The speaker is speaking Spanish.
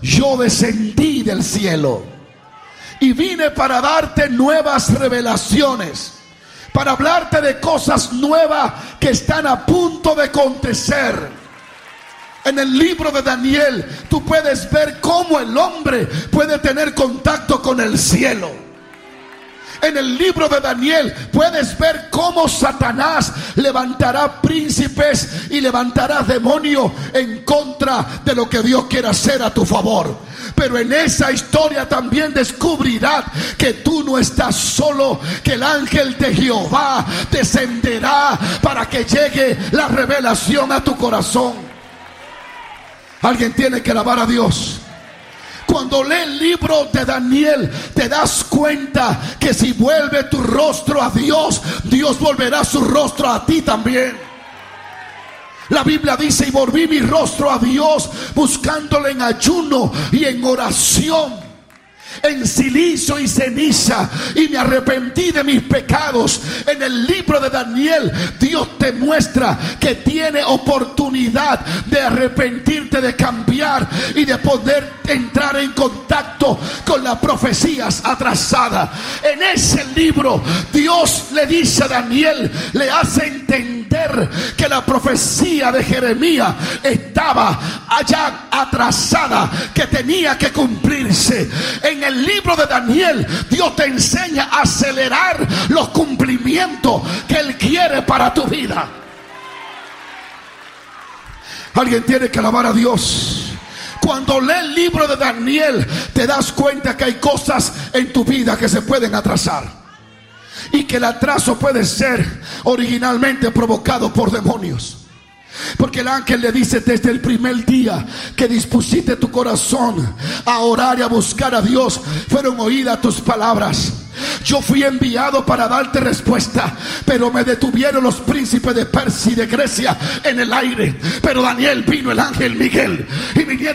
Yo descendí del cielo y vine para darte nuevas revelaciones, para hablarte de cosas nuevas que están a punto de acontecer. En el libro de Daniel tú puedes ver cómo el hombre puede tener contacto con el cielo. En el libro de Daniel puedes ver cómo Satanás levantará príncipes y levantará demonios en contra de lo que Dios quiere hacer a tu favor. Pero en esa historia también descubrirás que tú no estás solo, que el ángel de Jehová descenderá para que llegue la revelación a tu corazón. Alguien tiene que alabar a Dios. Cuando lees el libro de Daniel, te das cuenta que si vuelve tu rostro a Dios, Dios volverá su rostro a ti también. La Biblia dice: y volví mi rostro a Dios, buscándole en ayuno y en oración, en silicio y ceniza, y me arrepentí de mis pecados. En el libro de Daniel, Dios te muestra que tiene oportunidad de arrepentirte, de cambiar y de poder entrar en contacto con las profecías atrasadas. En ese libro Dios le dice a Daniel, le hace entender que la profecía de Jeremías estaba allá atrasada, que tenía que cumplirse. En el libro de Daniel Dios te enseña a acelerar los cumplimientos que Él quiere para tu vida. Alguien tiene que alabar a Dios. Cuando lees el libro de Daniel, te das cuenta que hay cosas en tu vida que se pueden atrasar, y que el atraso puede ser originalmente provocado por demonios. Porque el ángel le dice: desde el primer día que dispusiste tu corazón a orar y a buscar a Dios, fueron oídas tus palabras. Yo fui enviado para darte respuesta, pero me detuvieron los príncipes de Persia y de Grecia en el aire. Pero Daniel, vino el ángel Miguel y vinieron